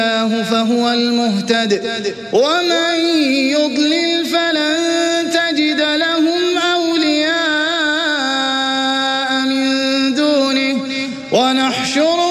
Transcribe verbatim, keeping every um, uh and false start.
فهو المهتد ومن يضلل فلن تجد لهم أولياء من دونه ونحشر